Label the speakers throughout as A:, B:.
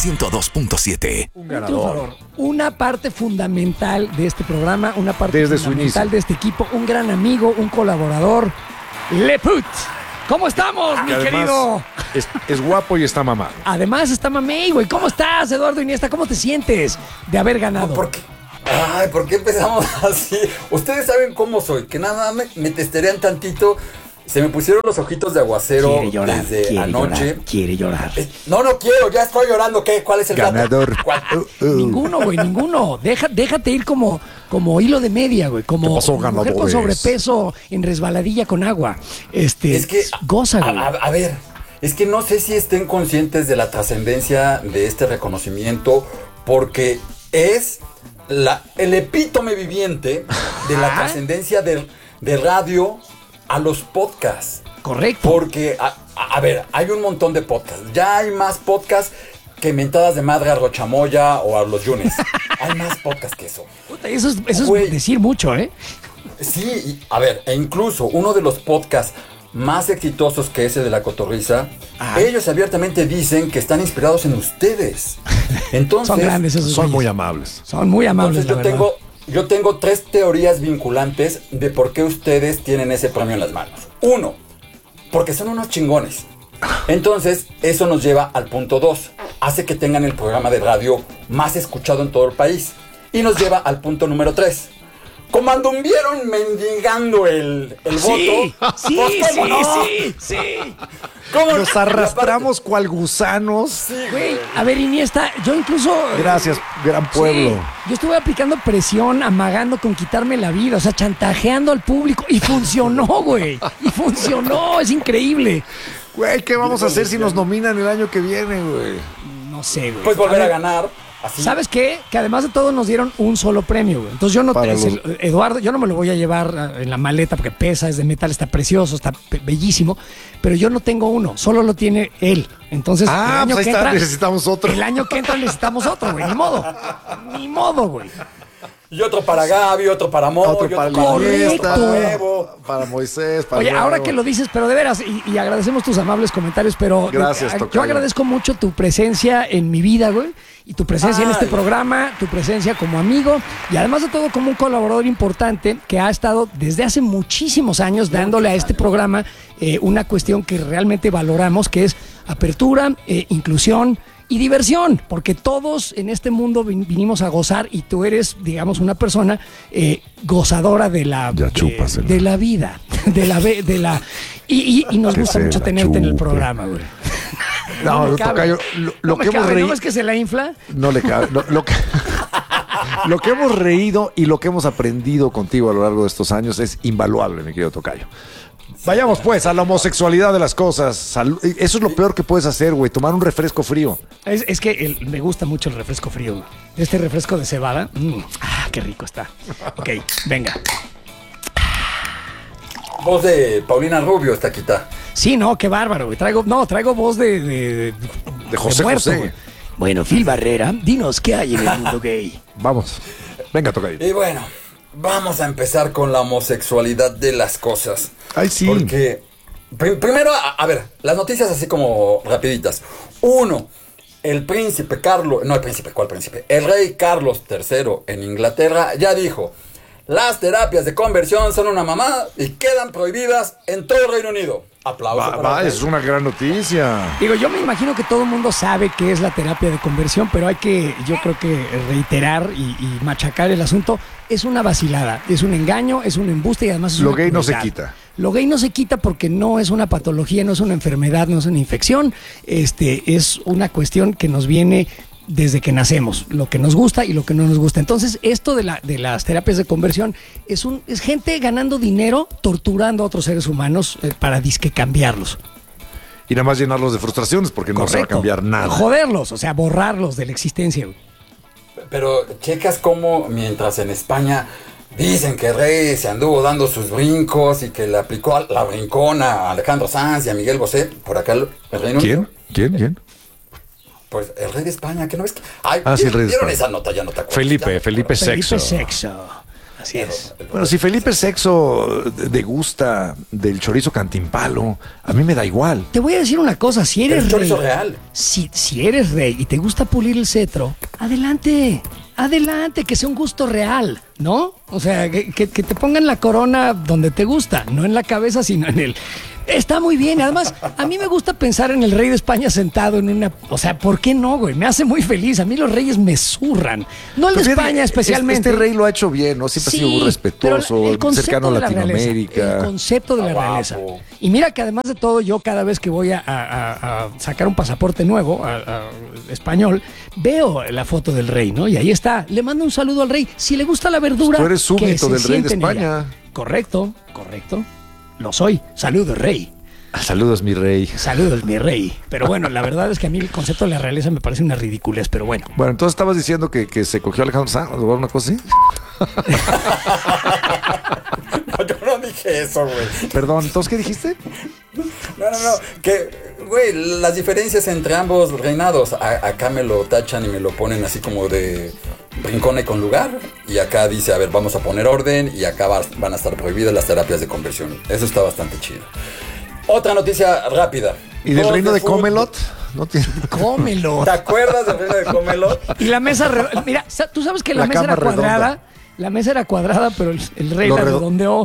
A: 102.7.
B: Un ganador. Una parte fundamental de este programa, una parte
C: Desde su
B: fundamental de este equipo, un gran amigo, un colaborador, Leput. ¿Cómo estamos, mi
C: además,
B: querido?
C: Es guapo y está mamado.
B: Además está mamey, güey. ¿Cómo estás, Eduardo Iniesta? ¿Cómo te sientes de haber ganado?
D: ¿Por qué? Ay, ¿por qué empezamos así? Ustedes saben cómo soy, que nada más me testerean tantito. Se me pusieron los ojitos de aguacero desde anoche.
B: Quiere llorar.
D: No quiero, ya estoy llorando. ¿Qué? ¿Cuál es el
C: Ganador.
B: Ninguno, güey, ninguno. Déjate ir como hilo de media, güey. Como
C: ¿Qué pasó,
B: mujer con
C: ganadores?
B: sobrepeso en resbaladilla con agua.
D: Es que,
B: goza, güey.
D: a ver, es que no sé si estén conscientes de la trascendencia de este reconocimiento, porque es el epítome viviente de la trascendencia de radio a los podcasts.
B: Correcto.
D: Porque, a ver, hay un montón de podcasts. Ya hay más podcasts que mentadas de madre a Rochamoya o a los Yunes. Hay más podcasts que eso.
B: Puta, eso es decir mucho, ¿eh?
D: Sí, a ver, e incluso uno de los podcasts más exitosos que ese de La Cotorrisa, ellos abiertamente dicen que están inspirados en ustedes. Entonces,
B: son grandes esos
C: Son
B: güeyes.
C: muy amables.
B: Son muy amables,
D: entonces yo tengo 3 teorías vinculantes de por qué ustedes tienen ese premio en las manos. 1, porque son unos chingones. Entonces, eso nos lleva al punto 2. Hace que tengan el programa de radio más escuchado en todo el país. Y nos lleva al punto número 3. Como anduvieron mendigando el voto.
B: Sí,
D: pues, ¿cómo no?
B: sí.
D: ¿Cómo
C: Nos
D: no?
C: arrastramos cual gusanos.
B: Güey, a ver, Iniesta, yo incluso...
C: Gracias, gran pueblo.
B: Sí, yo estuve aplicando presión, amagando con quitarme la vida, o sea, chantajeando al público. Y funcionó, güey. Y funcionó, es increíble.
C: Güey, ¿qué vamos a hacer si nos nominan el año que viene, güey?
B: No sé, güey.
D: Pues volver
B: ver,
D: a ganar. Así.
B: ¿Sabes qué? Que además de todo nos dieron un solo premio, güey. Entonces yo no, Eduardo, yo no me lo voy a llevar en la maleta porque pesa, es de metal, está precioso, está bellísimo, pero yo no tengo uno, solo lo tiene él. Entonces, el año
C: pues
B: que
C: ahí está,
B: entra,
C: necesitamos otro.
B: El año que entra necesitamos otro, güey. Ni modo, güey.
D: Y otro para Gaby, otro para Mo,
C: Otro
D: y
C: para
D: otro
C: Iniesta,
D: para Nuevo.
C: para Moisés, para
B: Oye,
C: Nuevo.
B: ahora que lo dices, pero de veras, y agradecemos tus amables comentarios, pero
C: Gracias,
B: yo
C: tocayo.
B: agradezco mucho tu presencia en mi vida, güey, y tu presencia en este programa, tu presencia como amigo, y además de todo como un colaborador importante que ha estado desde hace muchísimos años dándole a este programa una cuestión que realmente valoramos, que es apertura, inclusión y diversión, porque todos en este mundo vinimos a gozar y tú eres, digamos, una persona gozadora de la vida, y nos gusta mucho tenerte en el programa, güey.
C: No,
B: me cabe.
C: tocayo, lo que hemos reído.
B: ¿No es que se la infla?
C: No le cabe. Lo que hemos reído y lo que hemos aprendido contigo a lo largo de estos años es invaluable, mi querido tocayo. Vayamos pues a la homosexualidad de las cosas. Eso es lo peor que puedes hacer, güey, tomar un refresco frío.
B: Es que me gusta mucho el refresco frío, güey. Este refresco de cebada. Qué rico está. Ok, venga.
D: Voz de Paulina Rubio está quita.
B: Sí, no, qué bárbaro, güey. Traigo voz de
C: José
B: muerto,
C: José.
B: güey. Bueno, Phil Barrera, dinos qué hay en el mundo gay.
C: Vamos. Venga, tocayo.
D: Y bueno, vamos a empezar con la homosexualidad de las cosas.
C: Ay, sí.
D: Porque, primero, a ver, las noticias así como rapiditas. 1, el príncipe Carlos, no el príncipe, ¿cuál príncipe? El rey Carlos III en Inglaterra ya dijo: las terapias de conversión son una mamada y quedan prohibidas en todo el Reino Unido. Aplausos para el rey.
C: Es una gran noticia.
B: Digo, yo me imagino que todo el mundo sabe qué es la terapia de conversión, pero hay que, yo creo que reiterar y machacar el asunto. Es una vacilada, es un engaño, es un embuste y además es
C: Lo
B: una
C: gay no se
B: crueldad.
C: quita.
B: Lo gay no se quita porque no es una patología, no es una enfermedad, no es una infección. Es una cuestión que nos viene desde que nacemos, lo que nos gusta y lo que no nos gusta. Entonces, esto de las terapias de conversión es gente ganando dinero torturando a otros seres humanos para disque cambiarlos.
C: Y nada más llenarlos de frustraciones porque no se va a cambiar nada.
B: Joderlos, o sea, borrarlos de la existencia.
D: Pero checas cómo mientras en España dicen que el rey se anduvo dando sus brincos y que le aplicó la brincona a Alejandro Sanz y a Miguel Bosé, por acá el Reino Unido.
C: ¿Quién?
D: Pues el rey de España, ¿que no ves que? Ay,
C: sí, el rey de
D: ¿vieron
C: España.
D: esa nota? Ya no te acuerdas.
C: Felipe
B: Felipe
C: Sexto.
B: Sexto. Así es.
C: Bueno, si Felipe Sexo degusta del chorizo cantimpalo, a mí me da igual.
B: Te voy a decir una cosa, si eres
D: El
B: rey,
D: chorizo real.
B: si eres rey y te gusta pulir el cetro, adelante, que sea un gusto real, ¿no? O sea, que te pongan la corona donde te gusta, no en la cabeza, sino en el... Está muy bien, además, a mí me gusta pensar en el rey de España sentado en una... O sea, ¿por qué no, güey? Me hace muy feliz, a mí los reyes me zurran. No el de España especialmente.
C: Este rey lo ha hecho bien, ¿no? Siempre ha sido muy respetuoso, cercano a Latinoamérica.
B: El concepto de la realeza. Y mira que además de todo, yo cada vez que voy a sacar un pasaporte nuevo, a español, veo la foto del rey, ¿no? Y ahí está, le mando un saludo al rey. Si le gusta la verdura...
C: Tú eres súbdito del rey de España.
B: Correcto. Lo soy. Saludos, rey.
C: Saludos, mi rey.
B: Saludos, mi rey. Pero bueno, la verdad es que a mí el concepto de la realeza me parece una ridiculez, pero bueno.
C: Bueno, entonces estabas diciendo que se cogió a Alejandro Sanz o una cosa así.
D: No, yo no dije eso, güey.
C: Perdón, ¿entonces qué dijiste?
D: No. Que, güey, las diferencias entre ambos reinados, acá me lo tachan y me lo ponen así como de rincón y con lugar. Y acá dice, a ver, vamos a poner orden. Y acá van a estar prohibidas las terapias de conversión. Eso está bastante chido. Otra noticia rápida.
C: ¿Y del reino de Comelot? No tiene...
B: Comelot.
D: ¿Te acuerdas del reino de Comelot?
B: Y la mesa... Mira, tú sabes que la mesa era cuadrada. Redonda. La mesa era cuadrada, pero el rey la redondeó.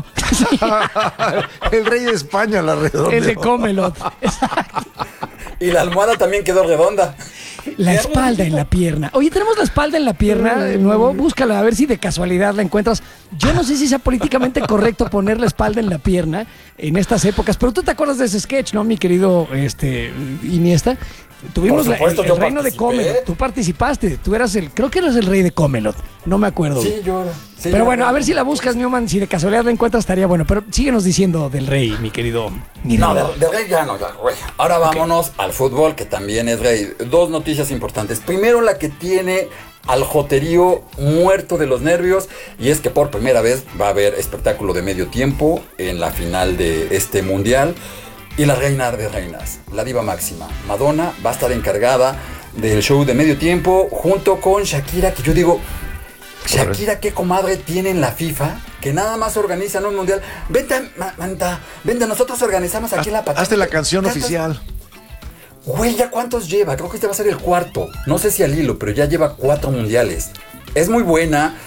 C: El rey de España la redondeó.
B: El de Comelot. Exacto.
D: Y la almohada también quedó redonda.
B: La espalda en la pierna. Oye, tenemos la espalda en la pierna de nuevo. Búscala, a ver si de casualidad la encuentras. Yo no sé si sea políticamente correcto poner la espalda en la pierna en estas épocas, pero tú te acuerdas de ese sketch, ¿no, mi querido Iniesta? Tuvimos el reino de Comelot. Tú participaste. Tú eras creo que eras el rey de Comelot. No me acuerdo.
D: Sí, yo era. Sí,
B: pero bueno, a ver si la buscas, Newman. Si de casualidad la encuentras, estaría bueno. Pero síguenos diciendo del rey, mi querido.
D: No, del rey ya no, güey. Ahora vámonos al fútbol, que también es rey. Dos noticias importantes. Primero, la que tiene al joterío muerto de los nervios, y es que por primera vez va a haber espectáculo de medio tiempo en la final de este mundial. Y la reina de reinas, la diva máxima, Madonna, va a estar encargada del show de medio tiempo junto con Shakira, que yo digo, Shakira, ¿qué comadre tiene en la FIFA? Que nada más organizan un mundial. Vente, manta, vente, nosotros organizamos aquí la patata.
C: Hazte la canción oficial.
D: Güey, ¿ya cuántos lleva? Creo que este va a ser el cuarto. No sé si al hilo, pero ya lleva 4 mundiales. Es muy buena.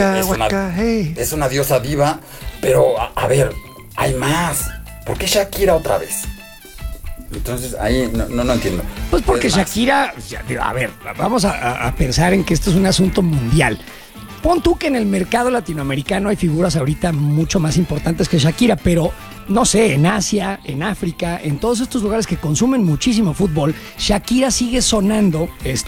D: Es una diosa diva, pero a ver, hay más. ¿Por qué Shakira otra vez? Entonces ahí no entiendo.
B: Pues porque Shakira, a ver, vamos a pensar en que esto es un asunto mundial. Pon tú que en el mercado latinoamericano hay figuras ahorita mucho más importantes que Shakira, pero no sé, en Asia, en África, en todos estos lugares que consumen muchísimo fútbol, Shakira sigue sonando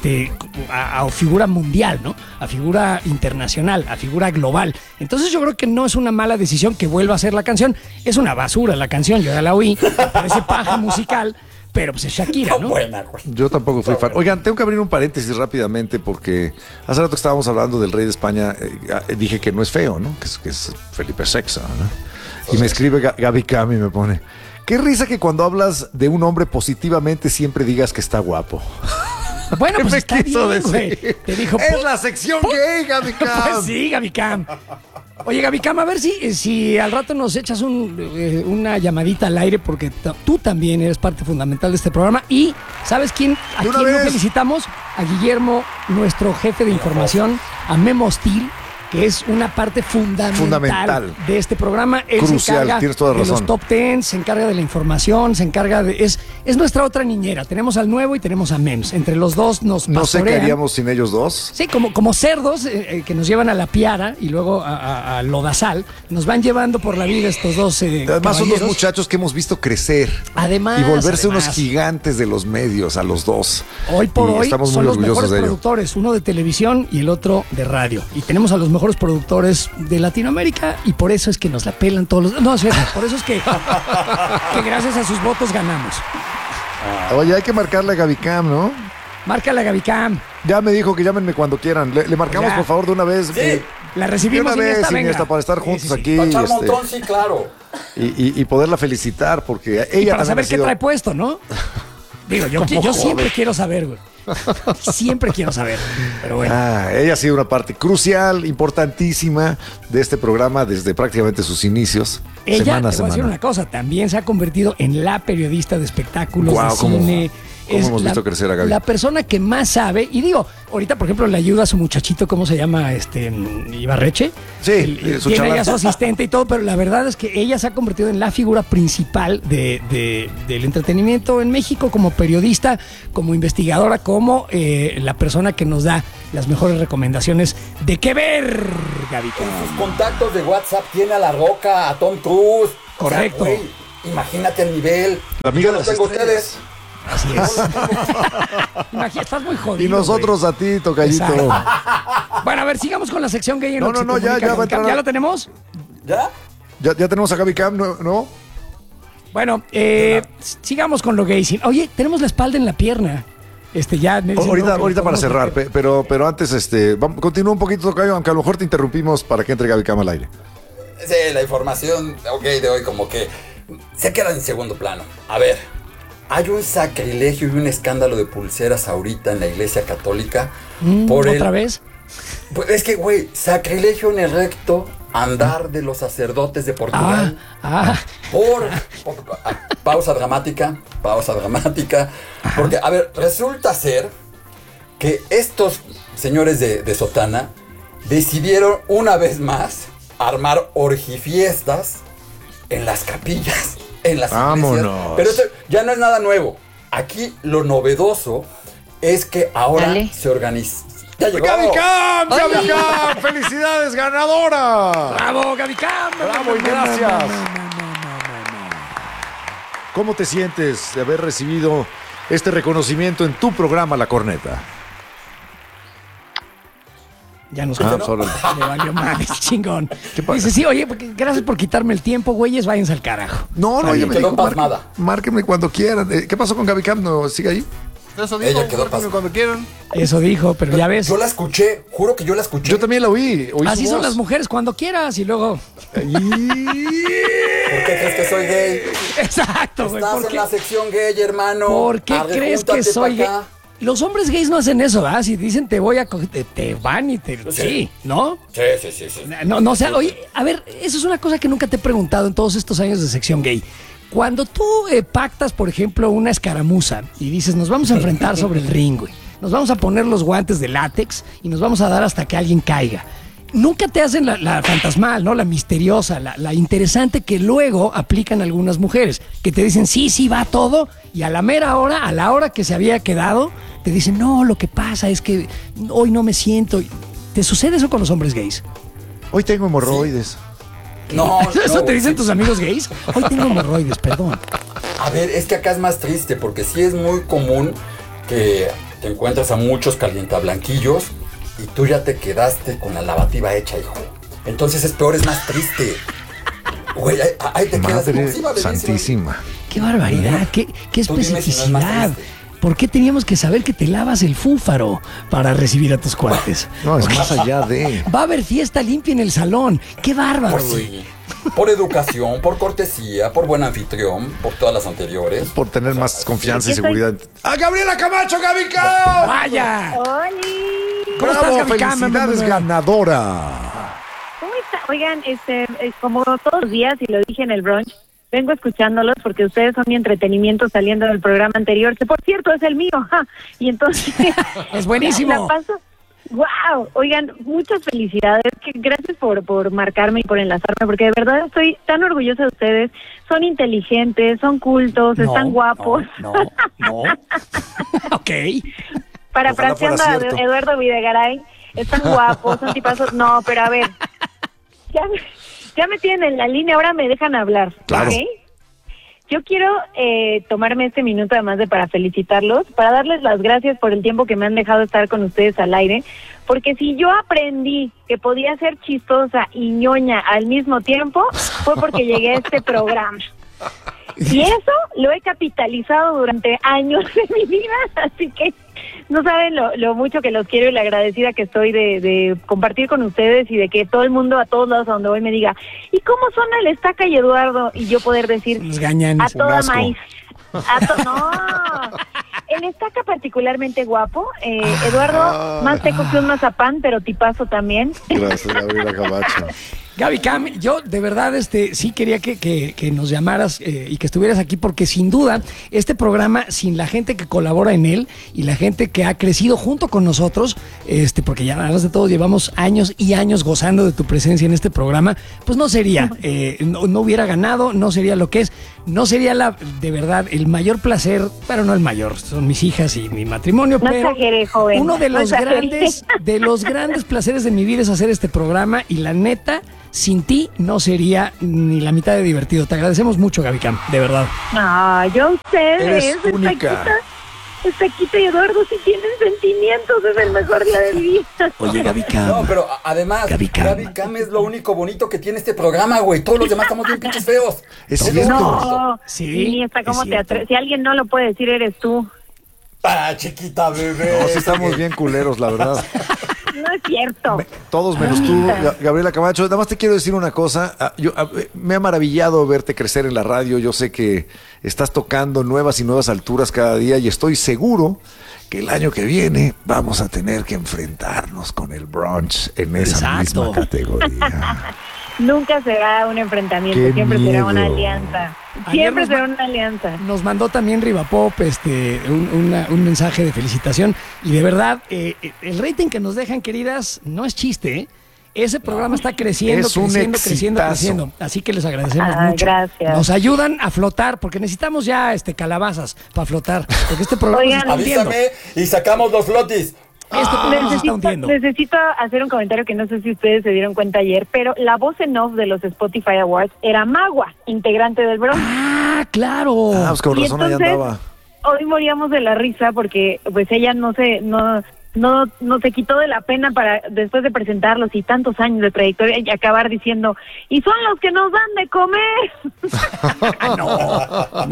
B: a figura mundial, ¿no? A figura internacional, a figura global. Entonces yo creo que no es una mala decisión que vuelva a hacer la canción. Es una basura la canción, yo ya la oí, me parece paja musical. Pero pues es Shakira, ¿no?
D: Buena, güey.
C: Yo tampoco fui fan. Oigan, tengo que abrir un paréntesis rápidamente porque hace rato que estábamos hablando del rey de España, dije que no es feo, ¿no? Que es Felipe VI, ¿no? Y me escribe Gaby Cam y me pone, qué risa que cuando hablas de un hombre positivamente siempre digas que está guapo.
B: Bueno, pues está bien, güey. Te dijo,
C: es la sección gay, Gaby Cam.
B: Pues sí, Gaby Cam. Oye, Gaby Cam, a ver si al rato nos echas una llamadita al aire, porque tú también eres parte fundamental de este programa. Y, ¿sabes quién? ¿A quién nos felicitamos? A Guillermo, nuestro jefe de información, a Memo Steel, que es una parte fundamental de este programa. Él
C: crucial,
B: se encarga
C: tienes toda
B: de
C: razón.
B: Los top 10, se encarga de la información, se encarga de... Es nuestra otra niñera. Tenemos al nuevo y tenemos a Mems. Entre los dos nos pastorean.
C: No sé qué haríamos sin ellos dos.
B: Sí, como cerdos que nos llevan a la piara y luego a Lodazal. Nos van llevando por la vida estos dos
C: además son dos muchachos que hemos visto crecer.
B: Además,
C: y volverse unos gigantes de los medios a los dos.
B: Hoy por hoy
C: estamos
B: son
C: muy
B: los
C: orgullosos
B: mejores
C: de ello.
B: productores, uno de televisión y el otro de radio. Y tenemos a los mejores productores de Latinoamérica y por eso es que nos la pelan todos los... No, es verdad, por eso es que gracias a sus votos ganamos.
C: Oye, hay que marcarle a Gaby Cam, ¿no?
B: Márcale a Gaby Cam.
C: Ya me dijo que llámenme cuando quieran. Le marcamos,
B: Ya.
C: por favor, de una vez.
D: Sí.
B: La recibimos
C: de una vez,
B: venga.
C: Iniesta, para estar juntos
B: Sí.
C: aquí.
D: Para echar montón, sí, claro.
C: Y poderla felicitar, porque
B: Y
C: ella
B: para
C: también
B: saber
C: ha
B: qué
C: sido...
B: trae puesto, ¿no? Digo, yo siempre quiero saber, güey. Siempre quiero saber. Pero bueno.
C: Ella ha sido una parte crucial, importantísima de este programa desde prácticamente sus inicios.
B: Ella,
C: semana a
B: te voy a decir
C: semana.
B: una cosa, también se ha convertido en la periodista de espectáculos,
C: Guau,
B: de
C: cómo
B: cine.
C: ¿Cómo hemos visto crecer a Gaby?
B: La persona que más sabe, y digo, ahorita por ejemplo le ayuda a su muchachito, ¿cómo se llama? Ibarreche.
C: Sí, su
B: tiene
C: chaval.
B: ella su asistente y todo, pero la verdad es que ella se ha convertido en la figura principal del entretenimiento en México, como periodista, como investigadora, como la persona que nos da las mejores recomendaciones de qué ver, Gaby.
D: En sus contactos de WhatsApp tiene a La Roca, a Tom Cruise.
B: Correcto.
D: O sea, güey, imagínate el nivel.
C: La amiga
D: Yo
C: de
D: los
C: las
D: tengo a
C: estrellas.
D: ustedes.
B: Así es. Imagínate, estás muy jodido.
C: Y nosotros a ti, tocallito.
B: Exacto. Bueno, a ver, sigamos con la sección gay en
C: No,
B: lo que se
C: no, ya
B: comunica
C: va a
B: con
C: entrar
B: Cam.
C: a-
B: ¿Ya lo tenemos?
D: ¿Ya?
C: Ya tenemos a Gaby Cam, ¿no?
B: Bueno, sigamos con lo gay. Oye, tenemos la espalda en la pierna. Ya.
C: Ahorita para cerrar, pero antes, continúa un poquito, tocayo, aunque a lo mejor te interrumpimos para que entre Gaby Cam al aire.
D: Sí, la información gay de hoy como que se queda en segundo plano. A ver, hay un sacrilegio y un escándalo de pulseras ahorita en la Iglesia Católica por
B: ¿Otra vez?
D: Pues es que, güey, sacrilegio en el recto andar de los sacerdotes de Portugal. Pausa dramática. Porque, a ver, resulta ser que estos señores de sotana decidieron una vez más armar orgifiestas en las capillas, en las
C: Vámonos.
D: iglesias. Pero esto ya no es nada nuevo. Aquí lo novedoso es que ahora se organiza. ¡Ya llegó!
C: ¡Gaby Cam! ¡Gaby Cam! ¡Felicidades, ganadora!
B: ¡Bravo, Gaby Cam!
C: ¡Bravo y gracias! ¿Cómo te sientes de haber recibido este reconocimiento en tu programa La Corneta?
B: Ya nos
C: solo.
B: Le valió madre, chingón.
C: ¿Qué pasa?
B: Dice, sí, oye, porque gracias por quitarme el tiempo, güeyes, váyanse al carajo.
C: No,
D: Ay,
C: ella me
D: quedó
C: dijo,
D: pasmada.
C: márquenme cuando quieran. ¿Qué pasó con Gaby Cam? ¿No sigue ahí?
A: Eso digo,
D: Ella quedó
A: márquenme
D: pasada.
A: cuando quieran.
B: Eso dijo, pero ya ves.
D: Yo la escuché, juro que yo la escuché.
C: Yo también la oí.
B: Así son las mujeres, cuando quieras y luego.
D: ¿Por qué crees que soy gay?
B: Exacto, güey.
D: Estás
B: ¿Por
D: en
B: qué,
D: la sección gay, hermano.
B: ¿por qué
D: Arre,
B: crees que
D: júntate
B: soy
D: pa'
B: gay?
D: acá.
B: Los hombres gays no hacen eso, ¿verdad? Si dicen te voy a coger, te van y te. Sí, ¿no?
D: Sí.
B: No, o sea, oye, a ver, eso es una cosa que nunca te he preguntado en todos estos años de sección gay. Cuando tú pactas, por ejemplo, una escaramuza y dices, nos vamos a enfrentar sobre el ring, güey. Nos vamos a poner los guantes de látex y nos vamos a dar hasta que alguien caiga. Nunca te hacen la fantasmal, ¿no? La misteriosa, la interesante que luego aplican algunas mujeres, que te dicen, sí, va todo, y a la mera hora, a la hora que se había quedado, te dicen, no, lo que pasa es que hoy no me siento. ¿Te sucede eso con los hombres gays?
C: Hoy tengo hemorroides.
D: No,
B: ¿Eso te
D: güey.
B: dicen tus amigos gays? Hoy tengo hemorroides, perdón.
D: A ver, es que acá es más triste porque sí es muy común que te encuentras a muchos calientablanquillos y tú ya te quedaste con la lavativa hecha, hijo. Entonces es peor, es más triste. Güey, ahí te quedas.
C: Madre
D: como, sí, va, bellísima.
C: santísima.
B: Qué barbaridad, qué
D: Tú dime si no es más
B: especificidad.
D: triste.
B: ¿Por qué teníamos que saber que te lavas el fúfaro para recibir a tus cuates?
C: No, es más allá de...
B: Va a haber fiesta limpia en el salón. ¡Qué bárbaro,
D: Por
B: güey!
D: sí. Por educación, por cortesía, por buen anfitrión, por todas las anteriores.
C: Por tener más confianza y
E: Yo estoy-
C: seguridad. ¡A Gabriela Camacho, Gaby Cam!
B: ¡Vaya!
E: ¡Holi!
B: ¿Cómo
C: ¡Bravo,
B: estás, Gaby Cam?
C: felicidades, ganadora!
E: ¿Cómo está? Oigan, como todos los días, y lo dije en el brunch, vengo escuchándolos porque ustedes son mi entretenimiento saliendo del programa anterior, que por cierto es el mío. ¡Ja! Y entonces...
B: Es buenísimo.
E: La paso... ¡Wow! Oigan, muchas felicidades. Gracias por marcarme y por enlazarme, porque de verdad estoy tan orgullosa de ustedes. Son inteligentes, son cultos, están guapos.
B: No. Ok.
E: Parafraseando
C: Ojalá
E: a
C: fuera cierto.
E: Eduardo Videgaray, están guapos, son tipazos. No, pero a ver, ya me tienen en la línea, ahora me dejan hablar.
C: Claro.
E: ¿Ok? Yo quiero tomarme este minuto además para felicitarlos, para darles las gracias por el tiempo que me han dejado estar con ustedes al aire, porque si yo aprendí que podía ser chistosa y ñoña al mismo tiempo, fue porque llegué a este programa. Y eso lo he capitalizado durante años de mi vida, así que no saben lo mucho que los quiero y la agradecida que estoy de compartir con ustedes y de que todo el mundo a todos lados a donde voy me diga, ¿y cómo suena el Estaca y Eduardo? Y yo poder decir,
B: Los gañanes.
E: a toda
C: asco.
E: maíz. No. el estaca particularmente guapo. Eduardo, más seco que un mazapán, pero tipazo también.
C: Gracias, Gabriela Camacho.
B: Gaby Cam, yo de verdad sí quería que nos llamaras y que estuvieras aquí, porque sin duda este programa, sin la gente que colabora en él y la gente que ha crecido junto con nosotros, porque ya además de todo llevamos años y años gozando de tu presencia en este programa, pues no sería, no hubiera ganado, no sería lo que es, no sería de verdad el mayor placer, pero no el mayor, son mis hijas y mi matrimonio,
E: No
B: pero
E: exagere, joven.
B: uno de
E: No
B: los
E: exagere.
B: grandes placeres de mi vida es hacer este programa, y la neta, sin ti no sería ni la mitad de divertido. Te agradecemos mucho, Gaby Cam, de verdad.
E: No, yo a ustedes.
C: Eres única.
E: Estaquita y Eduardo, si tienen sentimientos, es el mejor día de mi vida.
B: Oye, Gaby Cam.
D: No, pero además,
B: Gaby Cam.
D: Es lo único bonito que tiene este programa, güey. Todos los demás estamos bien pinches feos.
C: Es
D: lo
C: cierto.
D: único.
E: No,
B: Sí,
E: ni hasta
B: es
E: cómo te
B: cierto.
E: atreves. Si alguien no lo puede decir, eres tú.
D: Ah, chiquita bebé.
C: No, sí estamos bien culeros, la verdad.
E: No es cierto.
C: Todos menos tú, Gabriela Camacho. Nada más te quiero decir una cosa. Me ha maravillado verte crecer en la radio. Yo sé que estás tocando nuevas y nuevas alturas cada día, y estoy seguro que el año que viene vamos a tener que enfrentarnos con el brunch en esa
B: Exacto.
C: misma categoría.
E: Nunca será un enfrentamiento,
C: Qué
E: siempre será una
C: miedo.
E: alianza.
B: Ayer
E: Siempre
B: nos
E: será una alianza.
B: Nos mandó también Rivapop un mensaje de felicitación, y de verdad, el rating que nos dejan, queridas, no es chiste, ¿eh? Ese programa está creciendo,
C: Es un exitazo.
B: creciendo. Así que les agradecemos
E: Ah,
B: mucho.
E: gracias.
B: Nos ayudan a flotar, porque necesitamos ya calabazas para flotar. Porque este programa
E: Oigan,
B: se está hundiendo.
D: Avísame y sacamos los flotis.
B: Este programa se está hundiendo.
E: Necesito hacer un comentario que no sé si ustedes se dieron cuenta ayer, pero la voz en off de los Spotify Awards era Magua, integrante del Bronx.
B: Ah, claro.
C: Ah, pues con
E: Y
C: razón ahí
E: entonces,
C: andaba.
E: hoy moríamos de la risa porque pues ella no se quitó de la pena para, después de presentarlos y tantos años de trayectoria, y acabar diciendo, y son los que nos dan de comer.
B: No,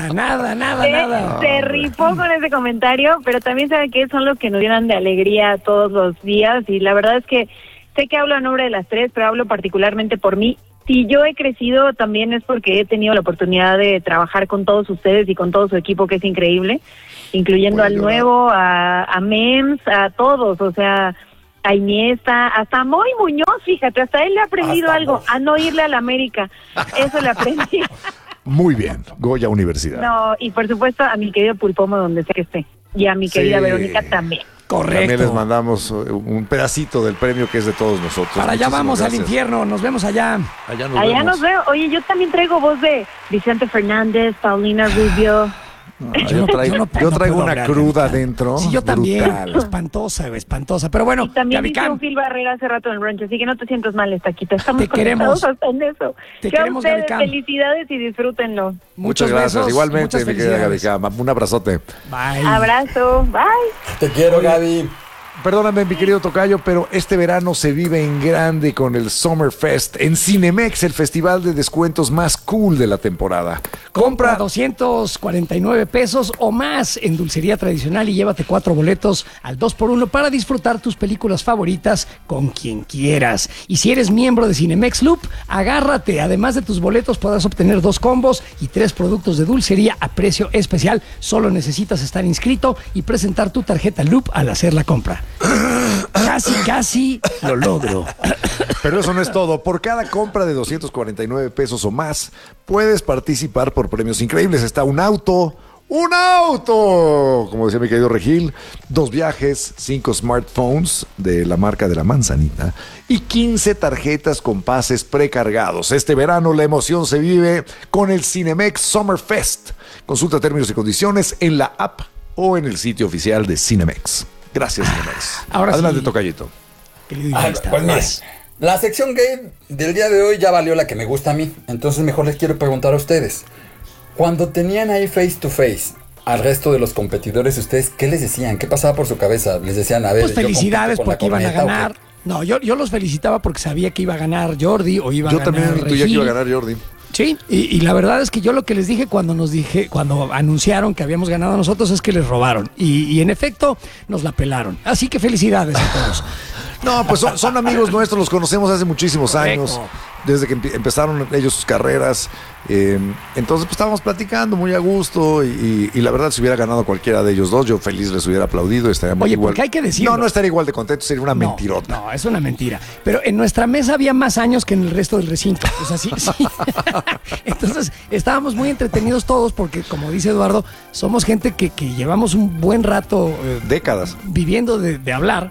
B: nada.
E: Se rifó con ese comentario, pero también sabe que son los que nos llenan de alegría todos los días, y la verdad es que sé que hablo a nombre de las tres, pero hablo particularmente por mí. Si yo he crecido, también es porque he tenido la oportunidad de trabajar con todos ustedes y con todo su equipo, que es increíble, incluyendo
C: Puedo
E: al
C: llorar.
E: nuevo, a Mems, a todos, o sea, a Iniesta, hasta a Moy Muñoz, fíjate, hasta él le ha aprendido
D: Hasta
E: algo,
D: Moy.
E: a no irle a la América, eso le aprendí.
C: Muy bien, Goya Universidad.
E: No, y por supuesto a mi querido Pulpomo donde sea que esté, y a mi
C: Sí.
E: querida Verónica también.
C: También les
B: Correcto.
C: mandamos un pedacito del premio que es de todos nosotros.
B: Para allá
C: Muchísimas
B: vamos al
C: gracias.
B: infierno, nos vemos allá.
C: Allá
E: Allá
C: vemos.
E: nos veo. Oye, yo también traigo voz de Vicente Fernández, Paulina Rubio.
C: Yo traigo
B: puedo
C: una
B: hablar,
C: cruda
B: Gaby.
C: dentro.
B: Sí, yo también.
C: brutal.
B: Espantosa, güey, espantosa. Pero bueno,
E: Y también
B: Gaby
E: hice
B: Cam,
E: un Phil Barrera hace rato en el brunch, así que no te sientas mal, Estaquita. Estamos
B: Te queremos.
E: conectados hasta en eso.
B: Te
E: Que a
B: queremos, Gaby
E: ustedes,
B: Cam.
E: felicidades y disfrútenlo.
C: Muchas gracias.
B: besos,
C: Igualmente,
B: muchas
C: mi querida Gaby
B: felicidades.
C: Cam. Un abrazote.
B: Bye.
E: Abrazo, bye.
D: Te quiero, Gaby.
C: Perdóname, mi querido tocayo, pero este verano se vive en grande con el Summerfest en Cinemex, el festival de descuentos más cool de la temporada.
B: Compra 249 pesos o más en dulcería tradicional y llévate 4 boletos al 2x1 para disfrutar tus películas favoritas con quien quieras. Y si eres miembro de Cinemex Loop, agárrate. Además de tus boletos podrás obtener 2 combos y 3 productos de dulcería a precio especial. Solo necesitas estar inscrito y presentar tu tarjeta Loop al hacer la compra. Casi lo logro.
C: Pero eso no es todo. Por cada compra de 249 pesos o más, puedes participar por premios increíbles. Está un auto, como decía mi querido Regil, 2 viajes, 5 smartphones de la marca de la manzanita y 15 tarjetas con pases precargados. Este verano la emoción se vive con el Cinemex Summer Fest. Consulta términos y condiciones en la app o en el sitio oficial de Cinemex. Gracias, Cinemex.
B: Ahora
C: Adelante,
B: sí.
C: tocayito.
B: Querido guionista,
D: Pues mire,
B: vas.
D: la sección gay del día de hoy ya valió la que me gusta a mí. Entonces mejor les quiero preguntar a ustedes. Cuando tenían ahí face to face al resto de los competidores, ¿ustedes qué les decían? ¿Qué pasaba por su cabeza? Les decían, a ver,
B: Pues
D: yo
B: felicidades
D: compito
B: porque
D: con la
B: iban a
D: corneta, ¿o
B: ganar.
D: qué?
B: No, yo los felicitaba porque sabía que iba a ganar Jordi o iba a
C: Yo
B: ganar
C: también intuía que
B: Regil.
C: iba a ganar Jordi.
B: Sí, y la verdad es que yo lo que les dije cuando anunciaron que habíamos ganado nosotros es que les robaron. Y en efecto, nos la pelaron. Así que felicidades a todos.
C: No, pues son amigos nuestros, los conocemos hace muchísimos años. desde que empezaron ellos sus carreras. Entonces, pues estábamos platicando muy a gusto y la verdad, si hubiera ganado cualquiera de ellos dos, yo feliz les hubiera aplaudido. Estaríamos
B: Oye,
C: igual.
B: porque hay que decirlo.
C: No estaría igual de contento, sería una
B: No,
C: mentirota.
B: No, es una mentira. Pero en nuestra mesa había más años que en el resto del recinto. O sea, sí. Entonces, estábamos muy entretenidos todos porque, como dice Eduardo, somos gente que llevamos un buen rato
C: Décadas.
B: viviendo de hablar.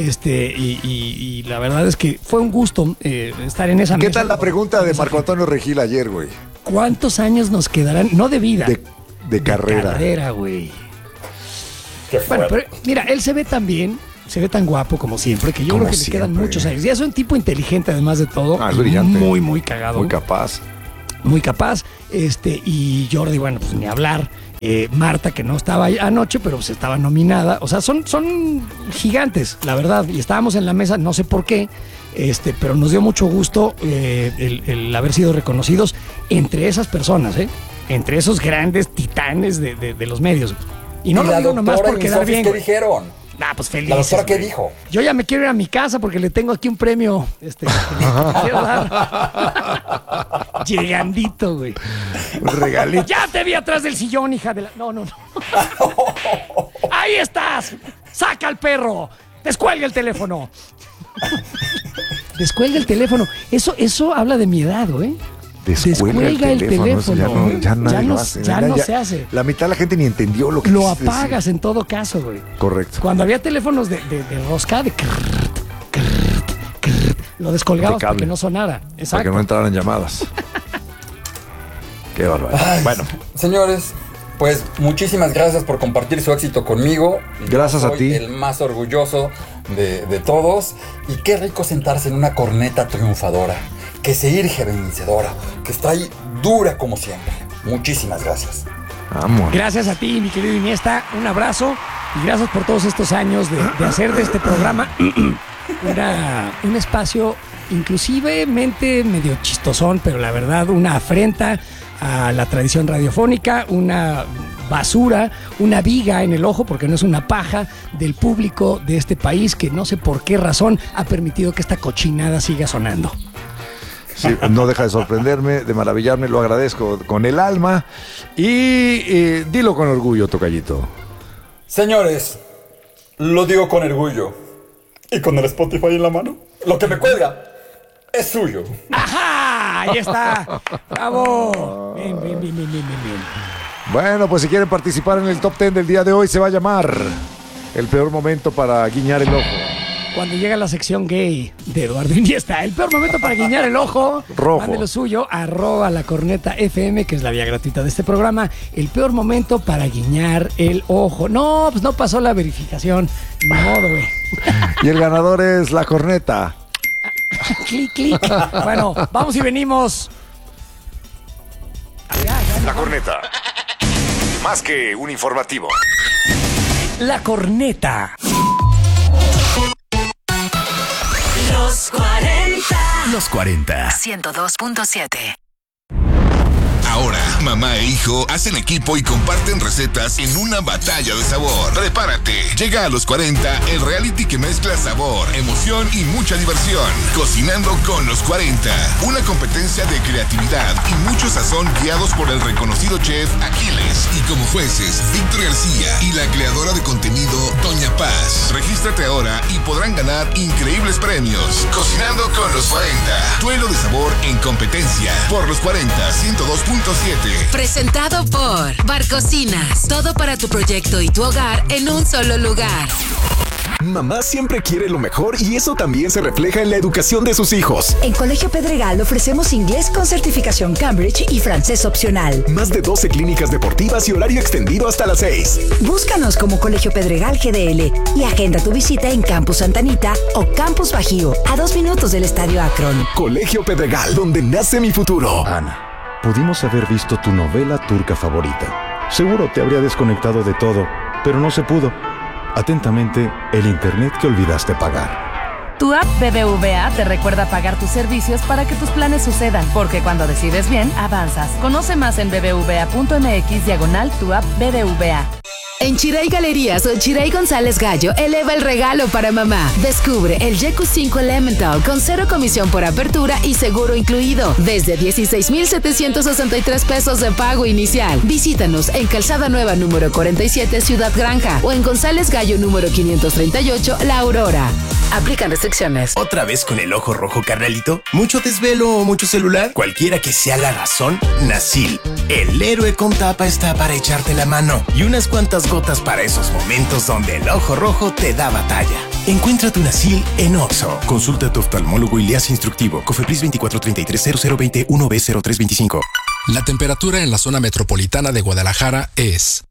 B: Y la verdad es que fue un gusto estar en esa mesa.
C: ¿Qué tal la pregunta de Marco Antonio Regil ayer, güey?
B: ¿Cuántos años nos quedarán? No de vida.
C: De carrera.
B: Carrera, güey.
D: Qué
B: Bueno,
D: fuerte.
B: pero mira, él se ve tan bien, se ve tan guapo como siempre, que yo
C: Como
B: creo que le quedan
C: siempre.
B: muchos años. Ya es un tipo inteligente, además de todo.
C: Es brillante.
B: Muy, muy cagado.
C: Muy capaz.
B: Muy capaz. Y Jordi, bueno, pues ni hablar. Marta, que no estaba ahí anoche, pero pues estaba nominada. O sea, son gigantes, la verdad. Y estábamos en la mesa, no sé por qué, pero nos dio mucho gusto el haber sido reconocidos entre esas personas, entre esos grandes titanes de los medios. Y no
D: ¿Y
B: lo
D: la
B: digo nomás
D: doctora
B: por
D: y
B: quedar
D: Sofis
B: bien.
D: qué
B: güey.
D: dijeron?
B: Nah, pues feliz.
D: ¿La doctora qué dijo?
B: Yo ya me quiero ir a mi casa porque le tengo aquí un premio que le quiero dar. Llegandito, güey.
C: Un regalito.
B: Ya te vi atrás del sillón, hija de la... No. Ahí estás. Saca al perro. Descuelga el teléfono. Descuelga el teléfono. Eso habla de mi edad, güey. Descuelga el teléfono.
C: Eso ya nadie lo hace.
B: Ya no se hace.
C: La mitad de la gente ni entendió lo que
B: Lo
C: quisiste
B: apagas en todo caso, güey.
C: decir. Correcto.
B: Cuando había teléfonos de rosca, de lo descolgabas
C: De cable.
B: para que no sonara.
C: Para
B: Exacto.
C: que no entraran llamadas. Qué barbaridad.
D: Ay,
C: Bueno,
D: señores, pues muchísimas gracias por compartir su éxito conmigo.
C: Gracias
D: Yo
C: a
D: soy
C: ti.
D: el más orgulloso de todos. Y qué rico sentarse en una corneta triunfadora, que se irge vencedora, que está ahí dura como siempre. Muchísimas gracias.
C: vamos.
B: Gracias a ti, mi querido Iniesta. Un abrazo y gracias por todos estos años de hacer de este programa un espacio inclusivemente medio chistosón, pero la verdad una afrenta a la tradición radiofónica, una basura, una viga en el ojo, porque no es una paja del público de este país que no sé por qué razón ha permitido que esta cochinada siga sonando.
C: Sí, no deja de sorprenderme, de maravillarme, lo agradezco con el alma. Y dilo con orgullo, tocallito.
D: Señores, lo digo con orgullo. Y con el Spotify en la mano, lo que me cuelga es suyo.
B: ¡Ajá! Ahí está. ¡Bravo! Bien.
C: Bueno, pues si quieren participar en el top 10 del día de hoy, se va a llamar El peor momento para guiñar el ojo.
B: Cuando llega la sección gay de Eduardo Iniesta, el peor momento para guiñar el ojo,
C: Rojo.
B: mande lo suyo, @lacorneta_fm, que es la vía gratuita de este programa. El peor momento para guiñar el ojo. No, pues no pasó la verificación. Ni modo, güey.
C: Y el ganador es La Corneta.
B: Clic. Bueno, vamos y venimos.
A: La Corneta. Más que un informativo.
B: La corneta.
F: Los 40.
A: Los 40.
F: 102.7.
G: Ahora, mamá e hijo hacen equipo y comparten recetas en una batalla de sabor. Prepárate. Llega a los 40 el reality que mezcla sabor, emoción y mucha diversión. Cocinando con los 40. Una competencia de creatividad y mucho sazón guiados por el reconocido chef Aquiles. Y como jueces, Víctor García y la creadora de contenido, Doña Paz. Regístrate ahora y podrán ganar increíbles premios. Cocinando con los 40. Duelo de sabor en competencia. Por los 40, 102.7.
F: Presentado por Barcocinas. Todo para tu proyecto y tu hogar en un solo lugar.
H: Mamá siempre quiere lo mejor y eso también se refleja en la educación de sus hijos.
I: En Colegio Pedregal ofrecemos inglés con certificación Cambridge y francés opcional.
H: Más de 12 clínicas deportivas y horario extendido hasta las 6.
I: Búscanos como Colegio Pedregal GDL y agenda tu visita en Campus Santanita o Campus Bajío, a 2 minutos del Estadio Akron.
H: Colegio Pedregal, donde nace mi futuro.
J: Ana, pudimos haber visto tu novela turca favorita. Seguro te habría desconectado de todo, pero no se pudo. Atentamente, el internet que olvidaste pagar.
K: Tu app BBVA te recuerda pagar tus servicios para que tus planes sucedan, porque cuando decides bien, avanzas. Conoce más en bbva.mx/tu app BBVA.
F: En Chirey Galerías o Chirey González Gallo, eleva el regalo para mamá. Descubre el Yeku 5 Elemental con 0 comisión por apertura y seguro incluido. Desde 16,763 pesos de pago inicial. Visítanos en Calzada Nueva número 47, Ciudad Granja, o en González Gallo número 538, La Aurora. Aplican restricciones.
L: ¿Otra vez con el ojo rojo, carnalito? ¿Mucho desvelo o mucho celular? Cualquiera que sea la razón, Nasil, el héroe con tapa, está para echarte la mano. Y unas cuantas gotas para esos momentos donde el ojo rojo te da batalla. Encuentra tu Nasil en Oxxo. Consulta a tu oftalmólogo y leas instructivo. Cofepris 2433 0020 1B0325.
M: La temperatura en la zona metropolitana de Guadalajara es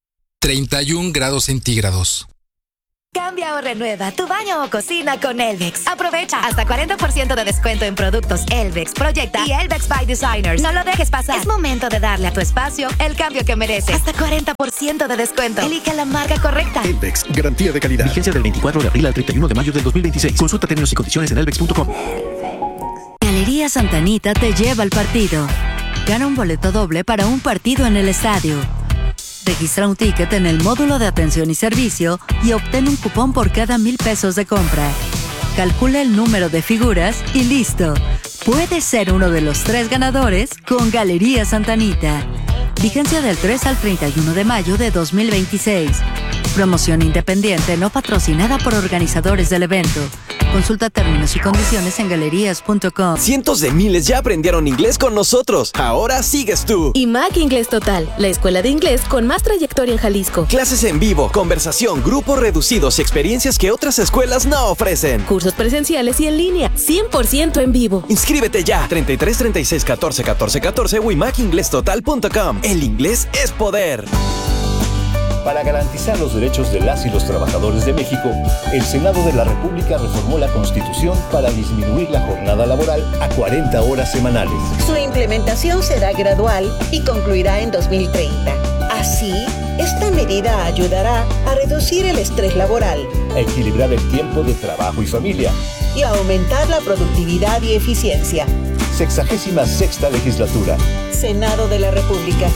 M: 31 grados centígrados.
I: Cambia o renueva tu baño o cocina con Elvex. Aprovecha hasta 40% de descuento en productos Elvex, Proyecta y Elvex by Designers. No lo dejes pasar. Es momento de darle a tu espacio el cambio que merece. Hasta 40% de descuento. Elige la marca correcta.
H: Elvex, garantía de calidad. Vigencia del 24 de abril al 31 de mayo del 2026. Consulta términos y condiciones en elvex.com.
N: Galería Santa Anita te lleva al partido. Gana un boleto doble para un partido en el estadio. Registra un ticket en el módulo de atención y servicio y obtén un cupón por cada 1,000 pesos de compra. Calcula el número de figuras y listo. Puedes ser uno de los 3 ganadores con Galería Santa Anita. Vigencia del 3 al 31 de mayo de 2026. Promoción independiente no patrocinada por organizadores del evento. Consulta términos y condiciones en galerías.com.
O: Cientos de miles ya aprendieron inglés con nosotros. Ahora sigues tú.
P: IMAC Inglés Total, la escuela de inglés con más trayectoria en Jalisco.
O: Clases en vivo, conversación, grupos reducidos y experiencias que otras escuelas no ofrecen.
P: Cursos presenciales y en línea, 100% en vivo.
O: Inscríbete ya. 33 36 14 14 14 o imacinglesstotal.com. El inglés es poder.
Q: Para garantizar los derechos de las y los trabajadores de México, el Senado de la República reformó la Constitución para disminuir la jornada laboral a 40 horas semanales.
R: Su implementación será gradual y concluirá en 2030. Así, esta medida ayudará a reducir el estrés laboral,
Q: a equilibrar el tiempo de trabajo y familia
R: y a aumentar la productividad y eficiencia.
Q: 66ª Legislatura.
R: Senado de la República.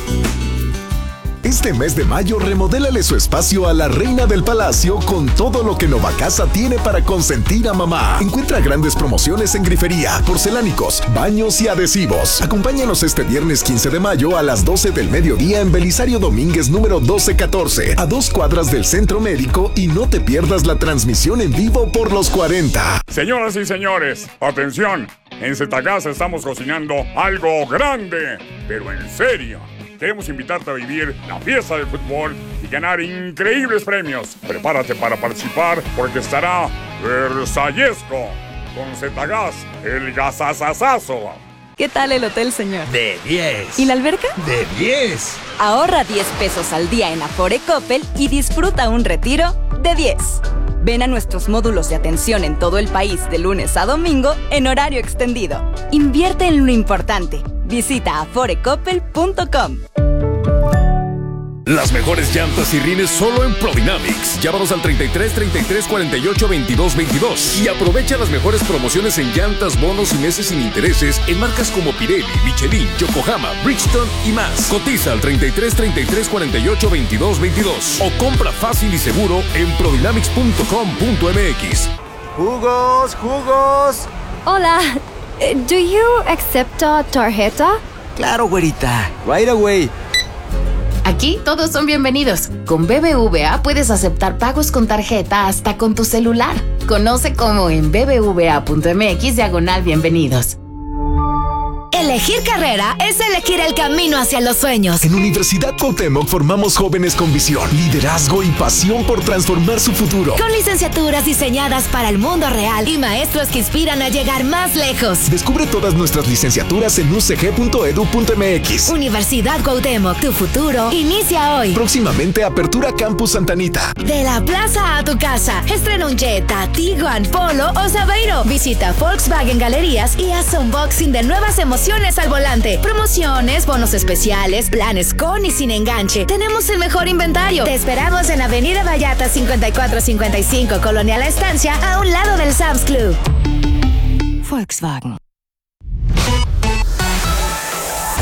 H: Este mes de mayo, remodélale su espacio a la reina del palacio con todo lo que Novacasa tiene para consentir a mamá. Encuentra grandes promociones en grifería, porcelánicos, baños y adhesivos. Acompáñanos este viernes 15 de mayo a las 12 del mediodía en Belisario Domínguez número 1214, a 2 cuadras del Centro Médico, y no te pierdas la transmisión en vivo por los 40.
S: Señoras y señores, atención. En Zetagasa estamos cocinando algo grande, pero en serio. Queremos invitarte a vivir la fiesta del fútbol y ganar increíbles premios. Prepárate para participar porque estará Versallesco con Zetagás, el gasasasazo.
K: ¿Qué tal el hotel, señor?
L: De 10.
K: ¿Y la alberca?
L: De 10.
K: Ahorra 10 pesos al día en Afore Coppel y disfruta un retiro de 10. Ven a nuestros módulos de atención en todo el país de lunes a domingo en horario extendido. Invierte en lo importante. Visita aforecoppel.com.
T: Las mejores llantas y rines solo en Prodynamics. Llámanos al 33 33 48 22 22 y aprovecha las mejores promociones en llantas, bonos y meses sin intereses en marcas como Pirelli, Michelin, Yokohama, Bridgestone y más. Cotiza al 33 33 48 22 22 o compra fácil y seguro en prodynamics.com.mx.
U: ¡Jugos, jugos!
V: Hola, ¿do you accept tarjeta?
U: Claro, güerita. Right away.
F: Aquí todos son bienvenidos. Con BBVA puedes aceptar pagos con tarjeta hasta con tu celular. Conoce cómo en bbva.mx/bienvenidos.
I: Elegir carrera es elegir el camino hacia los sueños.
H: En Universidad Cuauhtémoc formamos jóvenes con visión, liderazgo y pasión por transformar su futuro.
I: Con licenciaturas diseñadas para el mundo real y maestros que inspiran a llegar más lejos.
H: Descubre todas nuestras licenciaturas en ucg.edu.mx.
I: Universidad Cuauhtémoc, tu futuro inicia hoy.
H: Próximamente Apertura Campus Santa Anita.
I: De la plaza a tu casa. Estrena un Jetta, Tiguan, Polo o Saveiro. Visita Volkswagen Galerías y haz unboxing de nuevas emociones al volante. Promociones, bonos especiales, planes con y sin enganche. Tenemos el mejor inventario. Te esperamos en Avenida Vallarta 5455, Colonia La Estancia, a un lado del Sam's Club.
N: Volkswagen.